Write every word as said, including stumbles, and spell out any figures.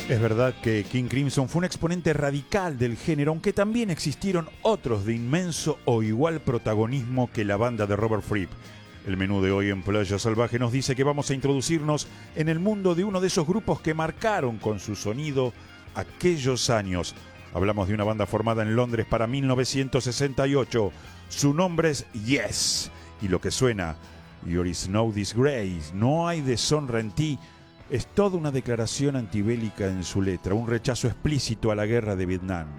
Es verdad que King Crimson fue un exponente radical del género, aunque también existieron otros de inmenso o igual protagonismo que la banda de Robert Fripp. El menú de hoy en Playa Salvaje nos dice que vamos a introducirnos en el mundo de uno de esos grupos que marcaron con su sonido aquellos años. Hablamos de una banda formada en Londres para mil novecientos sesenta y ocho. Su nombre es Yes. Y lo que suena, There is no disgrace, no hay deshonra en ti, es toda una declaración antibélica en su letra, un rechazo explícito a la guerra de Vietnam.